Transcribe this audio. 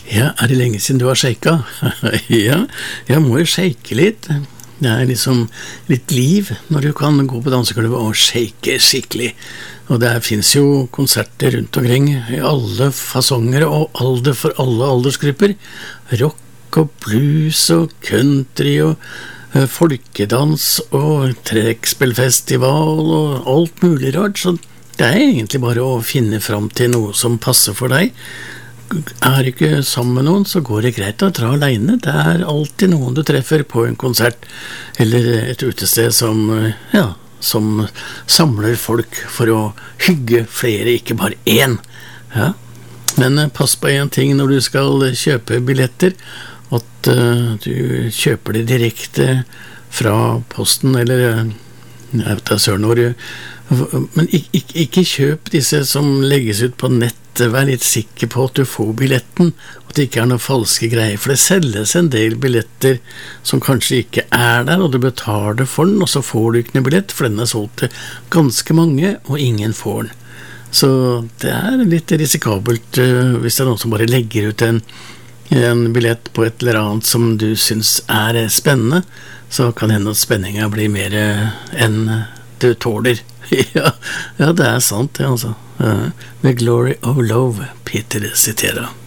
Ja, det lenge siden du har shaket? Ja, jeg må jo shake litt. Det liksom litt liv når du kan gå på dansegulvet og shake skikkelig. Og det finnes jo konserter rundt omkring i alle fasonger og alder for alle aldersgrupper. Rock og blues og country og folkedans og trekkspillfestival og alt mulig rart. Så det egentlig bare å finne fram til noe som passer for deg. Du ikke sammen med noen, så går det greit å dra alene. Det alltid noen du treffer på en konsert, eller et utested som samler folk for å hygge flere, ikke bare én. Ja. Men pass på en ting når du skal kjøpe billetter, at du kjøper det direkte fra posten, eller jeg vet da søren hvor. Men ikke kjøp disse som legges ut på nett. Vær litt sikker på at du får billetten, og at det ikke noen falske greier, for det selges en del billetter som kanskje ikke der, og du betaler for den, og så får du ikke noen billett, for den solgt til ganske mange, og ingen får den. Så det litt risikabelt hvis det noen som bare legger ut en billett på et eller annet som du synes spennende, så kan hende at spenningen blir mer enn du tåler. Ja, det sant det altså. The Glory of Love, Peter siterer.